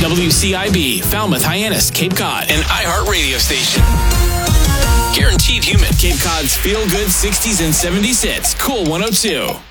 WCIB, Falmouth, Hyannis, Cape Cod, an iHeart radio station. Guaranteed human. Cape Cod's feel-good 60s and 70s hits. Cool 102.